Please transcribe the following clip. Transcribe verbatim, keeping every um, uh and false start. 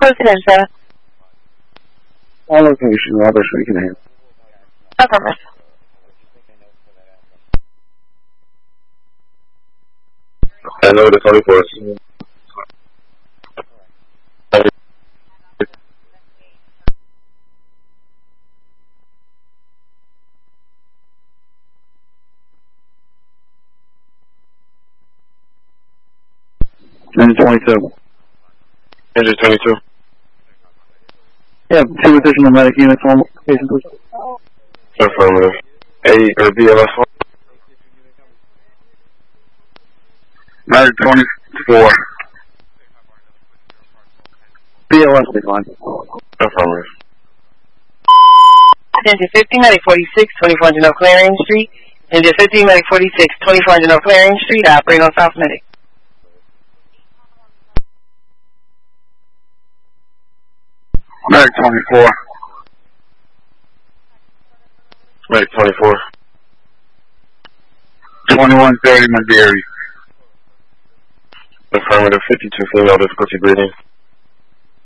Presidenta. All location, Robert, so you can handle. Affirmative. I know the twenty-fourth. Engine twenty-two. Engine twenty-two. Yeah, two additional medic units on location, please. Affirmative. A or B L S one. Medic twenty-four. B L S will be fine. Affirmative. Engine fifty, medic forty-six, twenty-four hundred North Clarion Street. Engine fifty, medic forty-six, twenty-four hundred North Clarion Street. I operate on South Medic. Medic twenty-four. Medic twenty-four. twenty-one thirty Madeira. Affirmative. fifty-two female difficulty breathing.